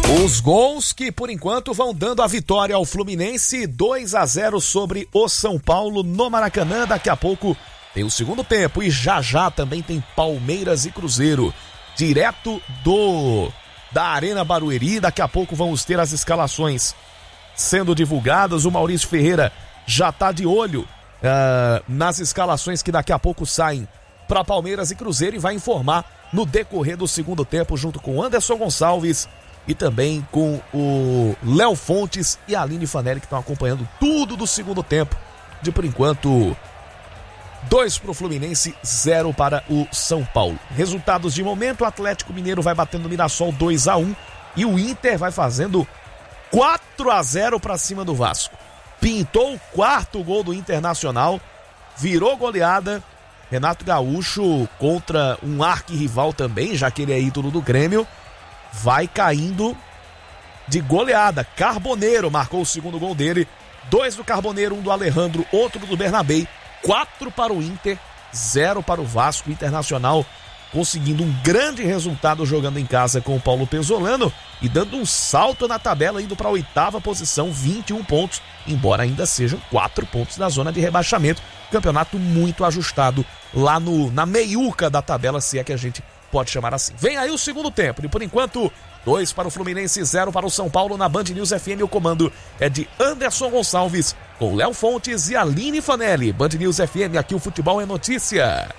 Os gols que, por enquanto, vão dando a vitória ao Fluminense, 2-0 sobre o São Paulo no Maracanã. Daqui a pouco tem o segundo tempo e já também tem Palmeiras e Cruzeiro, direto da Arena Barueri. Daqui a pouco vamos ter as escalações sendo divulgadas. O Maurício Ferreira já está de olho nas escalações que daqui a pouco saem para Palmeiras e Cruzeiro e vai informar no decorrer do segundo tempo, junto com Anderson Gonçalves e também com o Léo Fontes e a Aline Fanelli, que estão acompanhando tudo do segundo tempo. De, por enquanto, 2 para o Fluminense, 0 para o São Paulo. Resultados de momento: o Atlético Mineiro vai batendo o Mirassol 2-1 e o Inter vai fazendo 4-0 para cima do Vasco. Pintou o 4º gol do Internacional, virou goleada. Renato Gaúcho, contra um arquirrival também, já que ele é ídolo do Grêmio, vai caindo de goleada. Carboneiro marcou o segundo gol dele. 2 do Carboneiro, 1 do Alejandro, outro do Bernabei. 4 para o Inter, 0 para o Vasco. Internacional conseguindo um grande resultado jogando em casa com o Paulo Pezzolano e dando um salto na tabela, indo para a 8ª posição, 21 pontos, embora ainda sejam 4 pontos da zona de rebaixamento. Campeonato muito ajustado lá na meiuca da tabela, se é que a gente pode chamar assim. Vem aí o segundo tempo e, por enquanto, 2 para o Fluminense, 0 para o São Paulo. Na Band News FM, o comando é de Anderson Gonçalves, com Léo Fontes e Aline Fanelli. Band News FM, aqui o futebol é notícia.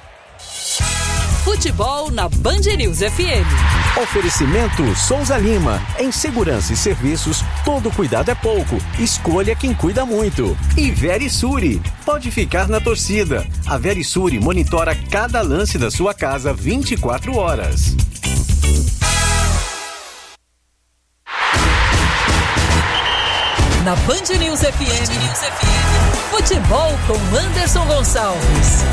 Futebol na Band News FM. Oferecimento Souza Lima. Em segurança e serviços, todo cuidado é pouco. Escolha quem cuida muito. E Verisure. Pode ficar na torcida. A Verisure monitora cada lance da sua casa 24 horas. Na Band News FM, futebol com Anderson Gonçalves.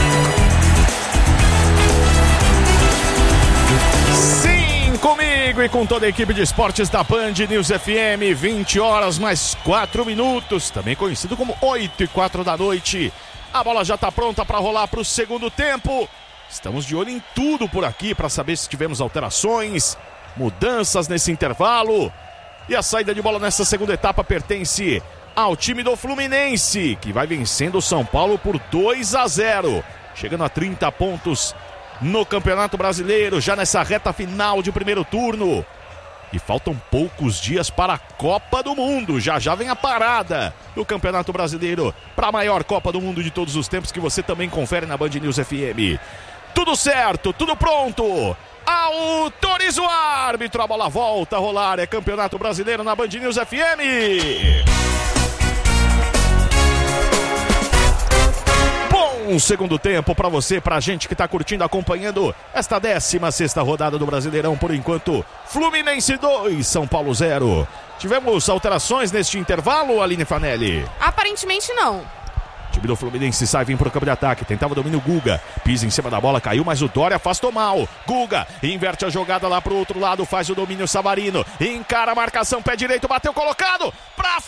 Sim, comigo e com toda a equipe de esportes da Band News FM, 20 horas mais 4 minutos, também conhecido como 8:04 da noite. A bola já está pronta para rolar para o segundo tempo. Estamos de olho em tudo por aqui para saber se tivemos alterações, mudanças nesse intervalo. E a saída de bola nessa segunda etapa pertence ao time do Fluminense, que vai vencendo o São Paulo por 2-0, chegando a 30 pontos no Campeonato Brasileiro, já nessa reta final de primeiro turno. E faltam poucos dias para a Copa do Mundo. Já vem a parada do Campeonato Brasileiro para a maior Copa do Mundo de todos os tempos, que você também confere na Band News FM. Tudo certo, tudo pronto. Autoriza o árbitro, a bola volta a rolar. É Campeonato Brasileiro na Band News FM. Bom segundo tempo pra você, pra gente que tá curtindo, acompanhando esta 16ª rodada do Brasileirão. Por enquanto, Fluminense 2, São Paulo 0. Tivemos alterações neste intervalo, Aline Fanelli? Aparentemente não. O time do Fluminense sai, vem pro campo de ataque, tentava o domínio Guga, pisa em cima da bola, caiu, mas o Dória afastou mal. Guga inverte a jogada lá pro outro lado, faz o domínio Savarino, encara a marcação, pé direito, bateu colocado, pra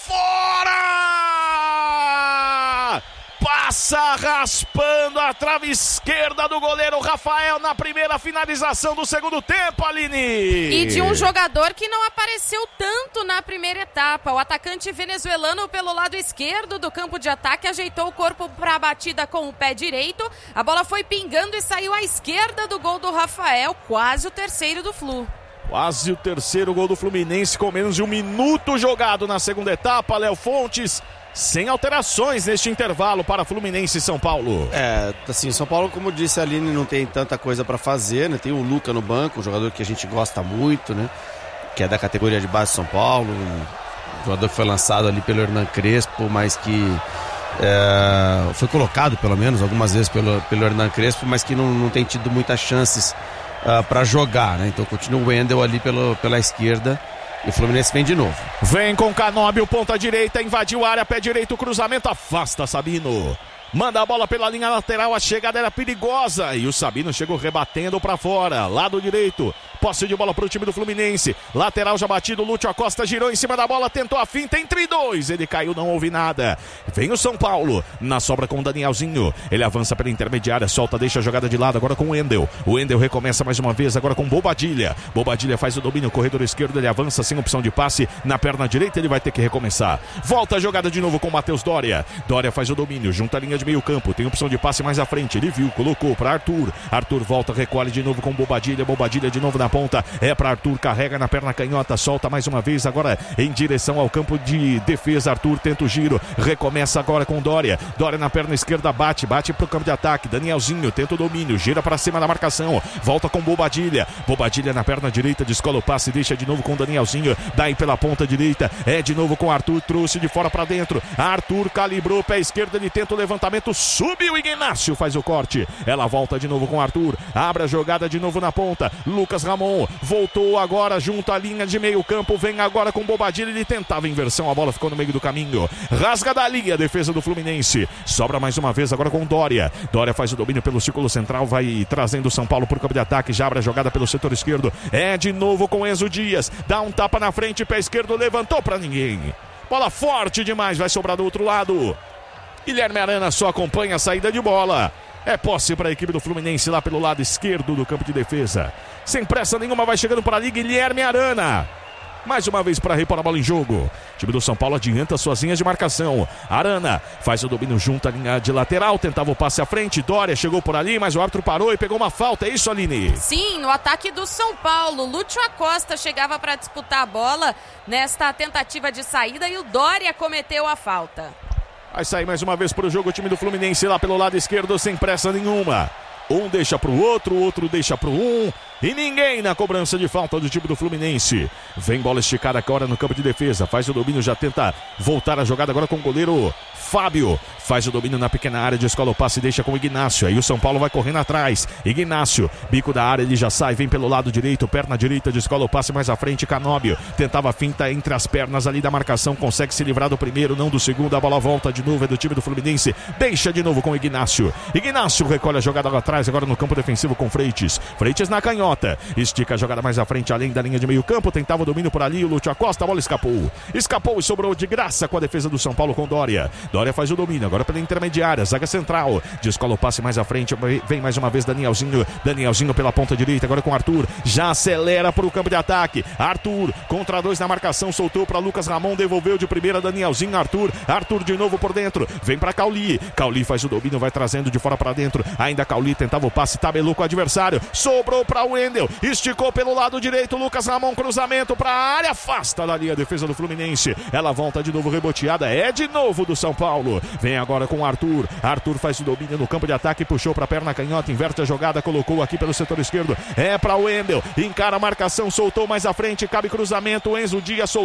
fora! Passa raspando a trave esquerda do goleiro Rafael na primeira finalização do segundo tempo, Aline. E de um jogador que não apareceu tanto na primeira etapa. O atacante venezuelano pelo lado esquerdo do campo de ataque ajeitou o corpo para a batida com o pé direito. A bola foi pingando e saiu à esquerda do gol do Rafael, quase o terceiro do Flu. Quase o terceiro gol do Fluminense com menos de um minuto jogado na segunda etapa. Léo Fontes, sem alterações neste intervalo para Fluminense e São Paulo. Assim, São Paulo, como disse a Aline, não tem tanta coisa para fazer, né? Tem o Luca no banco, um jogador que a gente gosta muito, né? Que é da categoria de base de São Paulo, um jogador que foi lançado ali pelo Hernan Crespo, mas que foi colocado pelo menos algumas vezes pelo Hernan Crespo, mas que não tem tido muitas chances para jogar, né? Então continua o Wendel ali pela esquerda. E o Fluminense vem de novo. Vem com Canóbio, ponta direita, invadiu a área, pé direito, cruzamento, afasta Sabino. Manda a bola pela linha lateral, a chegada era perigosa. E o Sabino chegou rebatendo para fora, lado direito. Posse de bola para o time do Fluminense. Lateral já batido, Lúcio Acosta girou em cima da bola, tentou a finta entre dois. Ele caiu, não houve nada. Vem o São Paulo na sobra com o Danielzinho. Ele avança pela intermediária, solta, deixa a jogada de lado agora com o Wendel. O Wendel recomeça mais uma vez agora com Bobadilha. Bobadilha faz o domínio, corredor esquerdo, ele avança sem opção de passe. Na perna direita ele vai ter que recomeçar. Volta a jogada de novo com o Matheus Doria. Doria faz o domínio, junta a linha de meio campo. Tem opção de passe mais à frente. Ele viu, colocou para Arthur. Arthur volta, recolhe de novo com Bobadilha. Bobadilha de novo na ponta. É para Arthur, carrega na perna canhota, solta mais uma vez agora em direção ao campo de defesa. Arthur tenta o giro, recomeça agora com Doria. Doria na perna esquerda, bate pro campo de ataque. Danielzinho tenta o domínio, gira para cima da marcação, volta com Bobadilha. Bobadilha na perna direita, descola o passe, deixa de novo com Danielzinho. Daí pela ponta direita, é de novo com Arthur, trouxe de fora para dentro. Arthur calibrou, pé esquerdo, ele tenta o levantamento, subiu, Ignácio faz o corte. Ela volta de novo com Arthur, abre a jogada de novo na ponta. Lucas Ramon voltou agora junto à linha de meio campo, vem agora com Bobadilha, ele tentava inversão, a bola ficou no meio do caminho, rasga da linha a defesa do Fluminense, sobra mais uma vez agora com Doria. Doria faz o domínio pelo círculo central, vai trazendo o São Paulo por campo de ataque, já abre a jogada pelo setor esquerdo, é de novo com Enzo Dias, dá um tapa na frente, pé esquerdo, levantou pra ninguém, bola forte demais, vai sobrar do outro lado. Guilherme Arana só acompanha a saída de bola. É posse para a equipe do Fluminense lá pelo lado esquerdo do campo de defesa. Sem pressa nenhuma, vai chegando por ali Guilherme Arana. Mais uma vez para repor a bola em jogo. O time do São Paulo adianta suas linhas de marcação. Arana faz o domínio junto à linha de lateral, tentava o passe à frente. Doria chegou por ali, mas o árbitro parou e pegou uma falta. É isso, Aline? Sim, no ataque do São Paulo. Lúcio Acosta chegava para disputar a bola nesta tentativa de saída e o Doria cometeu a falta. Vai sair mais uma vez para o jogo o time do Fluminense lá pelo lado esquerdo, sem pressa nenhuma. Um deixa pro outro, o outro deixa pro um. E ninguém na cobrança de falta do time do Fluminense. Vem bola esticada agora no campo de defesa. Faz o domínio, já tenta voltar a jogada agora com o goleiro Fábio. Faz o domínio na pequena área, descola o passe e deixa com o Ignácio. Aí o São Paulo vai correndo atrás. Ignácio, bico da área, ele já sai, vem pelo lado direito, perna direita, descola o passe mais à frente. Canóbio tentava a finta entre as pernas ali da marcação, consegue se livrar do primeiro, não do segundo. A bola volta de novo, é do time do Fluminense. Deixa de novo com o Ignácio. Ignácio recolhe a jogada lá atrás, agora no campo defensivo com Freitas. Freitas na canhota, estica a jogada mais à frente, além da linha de meio campo, tentava o domínio por ali, o Lúcio Acosta, a bola escapou e sobrou de graça com a defesa do São Paulo com Doria. Doria faz o domínio, agora pela intermediária, zaga central, descola o passe mais à frente, vem mais uma vez Danielzinho pela ponta direita, agora com Arthur, já acelera para o campo de ataque, Arthur, contra dois na marcação, soltou para Lucas Ramon, devolveu de primeira Danielzinho, Arthur de novo por dentro, vem para Cauli faz o domínio, vai trazendo de fora para dentro, ainda Cauli tentava o passe, tabelou com o adversário, sobrou para o Wendel, esticou pelo lado direito, Lucas Ramon, cruzamento para a área, afasta da linha a defesa do Fluminense, ela volta de novo reboteada, é de novo do São Paulo, vem agora com Arthur faz o domínio no campo de ataque, puxou para a perna canhota, inverte a jogada, colocou aqui pelo setor esquerdo, é para o Wendel, encara a marcação, soltou mais à frente, cabe cruzamento, Enzo Dias soltou.